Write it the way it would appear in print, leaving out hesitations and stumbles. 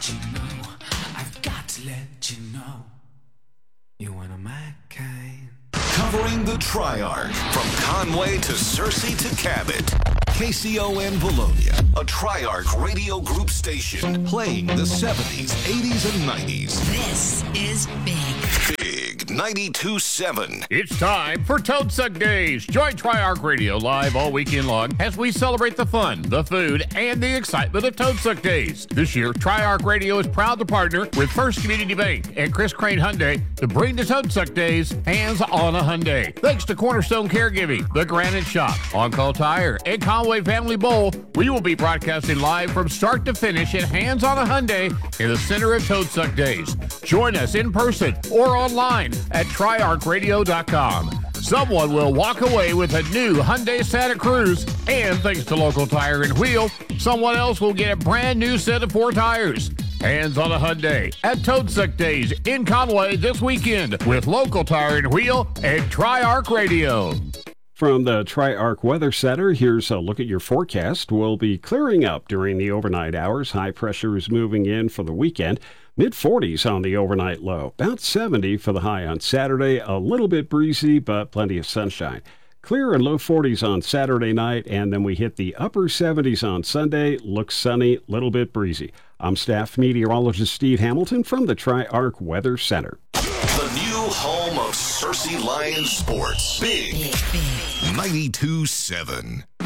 let you know. I've got to let you know. You're one of my kind. Covering the Triarch from Conway to Searcy to Cabot. KCON Bologna, a Triarch radio group station playing the 70s, 80s, and 90s. This is Big. Big 92.7. It's time for Toad Suck Days. Join Triarch Radio live all weekend long as we celebrate the fun, the food, and the excitement of Toad Suck Days. This year, Triarch Radio is proud to partner with First Community Bank and Chris Crane Hyundai to bring the Toad Suck Days hands on a Hyundai. Thanks to Cornerstone Caregiving, The Granite Shop, On Call Tire, and Conway Family Bowl, we will be broadcasting live from start to finish at Hands on a Hyundai in the center of Toad Suck Days. Join us in person or online at triarchradio.com. Someone will walk away with a new Hyundai Santa Cruz, and thanks to Local Tire and Wheel, someone else will get a brand new set of 4 tires. Hands on a Hyundai at Toad Suck Days in Conway this weekend with Local Tire and Wheel and Triarch Radio. From the Triarch Weather Center, here's a look at your forecast. We'll be clearing up during the overnight hours. High pressure is moving in for the weekend. Mid-40s on the overnight low. About 70 for the high on Saturday. A little bit breezy, but plenty of sunshine. Clear and low 40s on Saturday night, and then we hit the upper 70s on Sunday. Looks sunny, little bit breezy. I'm staff meteorologist Steve Hamilton from the Triarch Weather Center. The new home of Searcy Lions sports. Big 92.7.